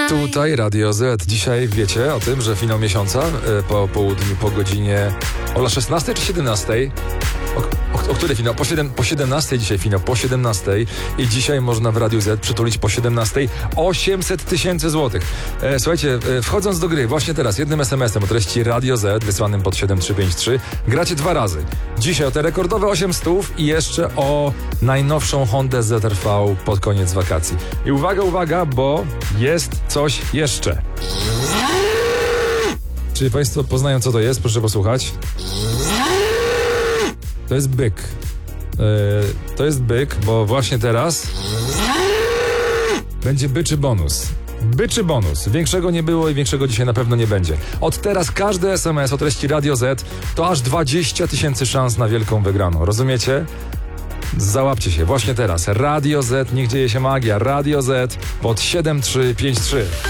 Tutaj Radio Z. Dzisiaj wiecie o tym, że finał miesiąca po południu, po godzinie 16 czy 17? O której finał? Po 17 dzisiaj finał, po 17 i dzisiaj można w Radiu Z przytulić po 17 800 000 złotych. Słuchajcie, wchodząc do gry właśnie teraz jednym SMS-em o treści Radio Z wysłanym pod 7353 gracie 2 razy. Dzisiaj o te rekordowe 800 i jeszcze o najnowszą Hondę ZR-V pod koniec wakacji. I uwaga, bo jest coś jeszcze. Czy Państwo poznają, co to jest? Proszę posłuchać. To jest byk. To jest byk, bo właśnie teraz będzie byczy bonus. Byczy bonus. Większego nie było i większego dzisiaj na pewno nie będzie. Od teraz każdy SMS o treści Radio Z to aż 20 000 szans na wielką wygraną. Rozumiecie? Załapcie się właśnie teraz. Radio Z, niech dzieje się magia. Radio Z pod 7353.